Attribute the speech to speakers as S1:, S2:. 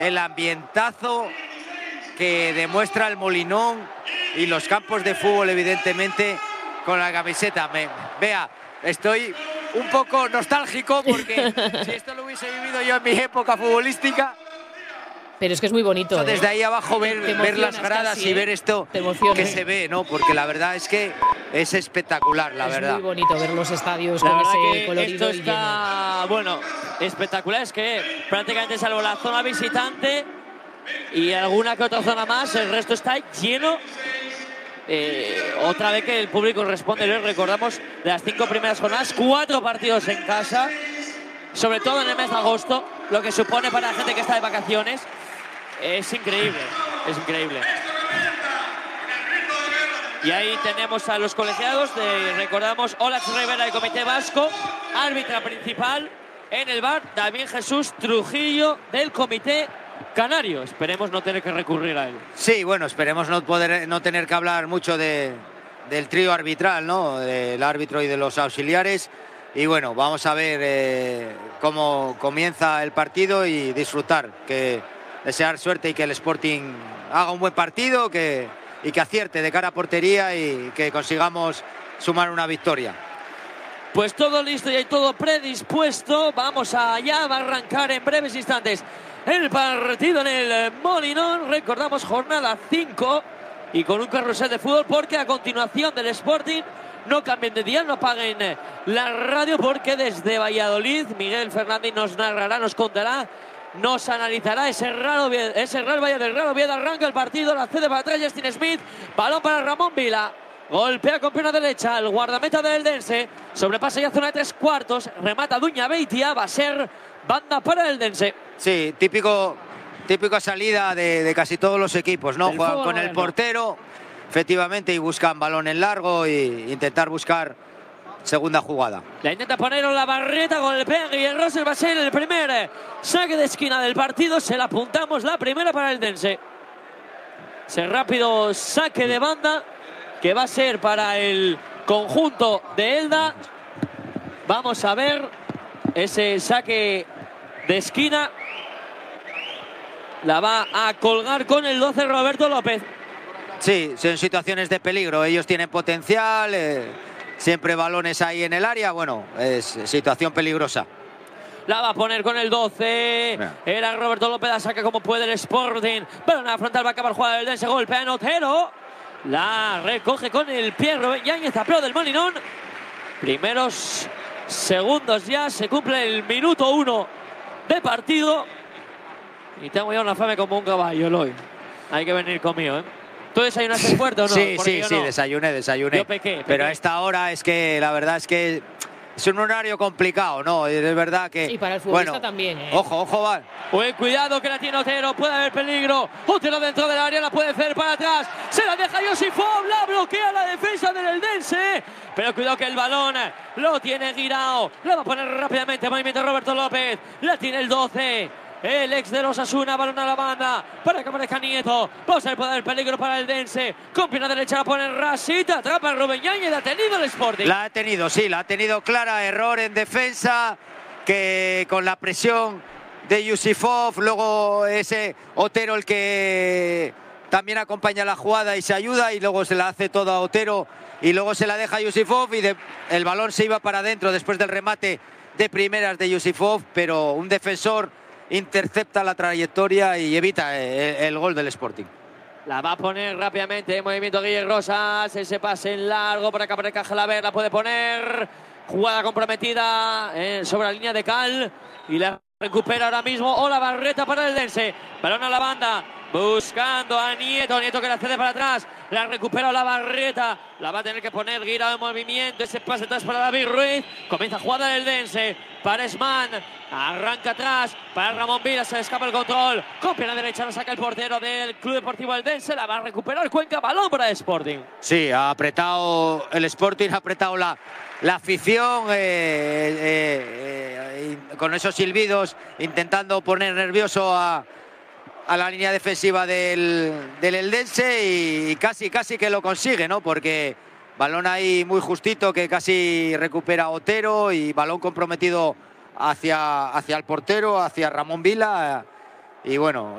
S1: el ambientazo que demuestra el Molinón y los campos de fútbol, evidentemente, con la camiseta. Vea, estoy un poco nostálgico porque si esto lo hubiese vivido yo en mi época futbolística...
S2: Pero es que es muy bonito.
S1: Desde ahí abajo ver las gradas casi, y ver esto que se ve, ¿no? Porque la verdad es que es espectacular, la verdad.
S2: Es muy bonito ver los estadios
S3: la
S2: con
S3: verdad
S2: ese
S3: que
S2: colorido
S3: esto está, bueno, espectacular. Es que prácticamente salvo la zona visitante y alguna que otra zona más, el resto está lleno. Otra vez que el público responde. Recordamos de las 5 primeras jornadas, 4 partidos en casa, sobre todo en el mes de agosto, lo que supone para la gente que está de vacaciones. Es increíble, es increíble. Y ahí tenemos a los colegiados recordamos, Olax Rivera del Comité Vasco, árbitra principal en el VAR, David Jesús Trujillo del Comité Canario. Esperemos no tener que recurrir a él.
S1: Sí, bueno, esperemos no tener que hablar mucho del trío arbitral, ¿no? Del árbitro y de los auxiliares. Y bueno, vamos a ver cómo comienza el partido y disfrutar, desear suerte y que el Sporting haga un buen partido y que acierte de cara a portería y que consigamos sumar una victoria.
S3: Pues todo listo y hay todo predispuesto. Vamos allá, va a arrancar en breves instantes el partido en el Molinón. Recordamos jornada 5 y con un carrusel de fútbol porque a continuación del Sporting no cambien de día, no apaguen la radio porque desde Valladolid Miguel Fernández nos narrará, nos contará, nos analizará ese Real Valle del Real Oviedo. Arranca el partido, la cede para atrás Justin Smith, balón para Ramón Vila, golpea con pierna derecha el guardameta del Eldense, sobrepasa ya zona de 3/4, remata Duña Beitia, va a ser banda para el Eldense.
S1: Sí, típica salida de casi todos los equipos, ¿no? Juegan con el portero, efectivamente, y buscan balón en largo e intentar buscar segunda jugada.
S3: La intenta poner en la barreta, golpea Guillermo Rosser, va a ser el primer saque de esquina del partido. Se la apuntamos, la primera para el Eldense. Ese rápido saque de banda que va a ser para el conjunto de Elda. Vamos a ver ese saque de esquina. La va a colgar con el 12 Roberto López.
S1: Sí, son situaciones de peligro. Ellos tienen potencial, siempre balones ahí en el área. Bueno, es situación peligrosa.
S3: La va a poner con el 12. Era Roberto López, la saca como puede el Sporting. Balón a frontal, va a acabar jugada del Eldense. Golpea en Otero. La recoge con el pie Rubén Yáñez, apro del Molinón. Primeros segundos ya, se cumple el minuto 1 de partido. Y tengo ya una fame como un caballo, Eloy. Hay que venir conmigo, ¿eh? ¿Tú desayunaste fuerte o no?
S1: Sí,
S3: sí,
S1: no. Desayuné.
S3: Yo pequé.
S1: Pero a esta hora es que la verdad es que es un horario complicado, ¿no? Es verdad que...
S2: Y para el futbolista también, ¿eh?
S1: Ojo, Val.
S3: Pues cuidado que la tiene Otero, puede haber peligro. Otero dentro del área, la puede hacer para atrás. Se la deja Josifov, la bloquea la defensa del Eldense. Pero cuidado que el balón lo tiene Guirao. La va a poner rápidamente movimiento Roberto López. La tiene el 12. El ex de los Osasuna, balón a la banda para que aparezca Nieto. Vamos a ver, puede haber peligro para el Eldense. Con pierna derecha la pone Rasita, atrapa a Rubén Yáñez. Ha tenido el Sporting.
S1: La ha tenido clara, error en defensa, que con la presión de Yusifov, luego ese Otero el que también acompaña la jugada y se ayuda, y luego se la hace toda a Otero y luego se la deja a Yusifov y el balón se iba para adentro después del remate de primeras de Yusifov, pero un defensor intercepta la trayectoria y evita el gol del Sporting.
S3: La va a poner rápidamente en movimiento Guillermo Rosas. Ese pase en largo para que aparezca Jalaber. La puede poner. Jugada comprometida sobre la línea de cal. Y la recupera ahora mismo Olavarreta para el Eldense. Balón a la banda. Buscando a Nieto. Nieto que la cede para atrás. La recupera Olavarreta. La va a tener que poner Guirao en movimiento. Ese pase atrás para David Ruiz. Comienza a jugada del Eldense. Para Esman. Arranca atrás para Ramón Vila, se le escapa el control. Con pierna derecha la saca el portero del Club Deportivo Eldense. La va a recuperar Cuenca, balón para el Sporting.
S1: Sí, ha apretado el Sporting, ha apretado la afición con esos silbidos, intentando poner nervioso a la línea defensiva del Eldense y casi que lo consigue, ¿no? Porque balón ahí muy justito que casi recupera Otero y balón comprometido hacia el portero, hacia Ramón Vila, y bueno,